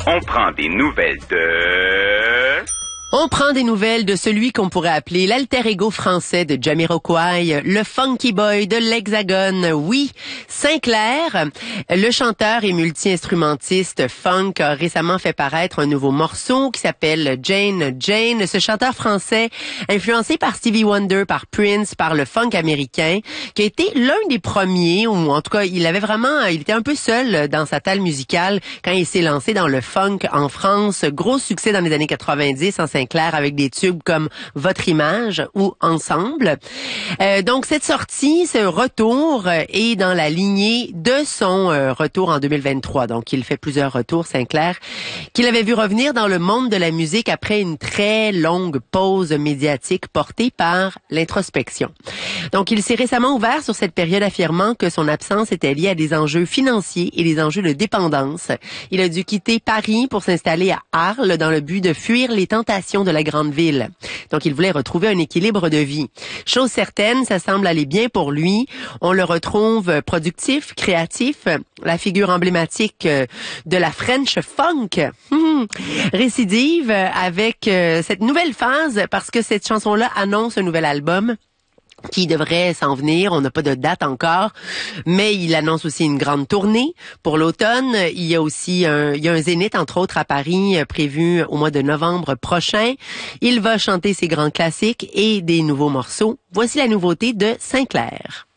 On prend des nouvelles de... On prend des nouvelles de celui qu'on pourrait appeler l'alter ego français de Jamiroquai, le funky boy de l'Hexagone, oui, Sinclair. Le chanteur et multi-instrumentiste funk a récemment fait paraître un nouveau morceau qui s'appelle Jane Jane. Ce chanteur français, influencé par Stevie Wonder, par Prince, par le funk américain, qui a été l'un des premiers, ou en tout cas, il était un peu seul dans sa talle musicale quand il s'est lancé dans le funk en France. Gros succès dans les années 90 en Sinclair avec des tubes comme Votre image ou Ensemble. Donc cette sortie, ce retour est dans la lignée de son retour en 2023. Donc il fait plusieurs retours, Sinclair, qu'il avait vu revenir dans le monde de la musique après une très longue pause médiatique portée par l'introspection. Donc il s'est récemment ouvert sur cette période affirmant que son absence était liée à des enjeux financiers et des enjeux de dépendance. Il a dû quitter Paris pour s'installer à Arles dans le but de fuir les tentations de la grande ville. Donc, il voulait retrouver un équilibre de vie. Chose certaine, ça semble aller bien pour lui. On le retrouve productif, créatif, la figure emblématique de la French funk. Récidive avec cette nouvelle phase parce que cette chanson-là annonce un nouvel album qui devrait s'en venir. On n'a pas de date encore, mais il annonce aussi une grande tournée pour l'automne. Il y a aussi un zénith, entre autres, à Paris, prévu au mois de novembre prochain. Il va chanter ses grands classiques et des nouveaux morceaux. Voici la nouveauté de Sinclair.